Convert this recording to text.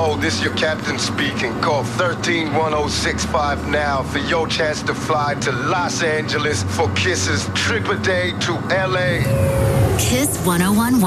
Yo, this your captain speaking. Call 131065 now for your chance to fly to Los Angeles for Kiss's trip a day to LA. Kiss 101.